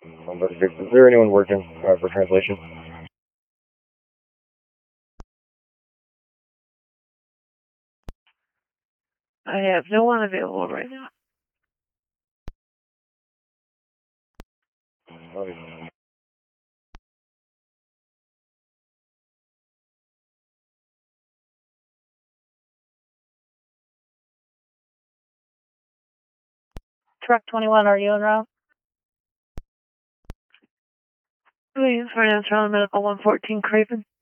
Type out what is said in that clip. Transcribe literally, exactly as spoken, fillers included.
Um, but Is there anyone working uh, for translation? I have no one available right now. Um, Truck twenty-one, are you en route? Please, finance around medical one fourteen Craven.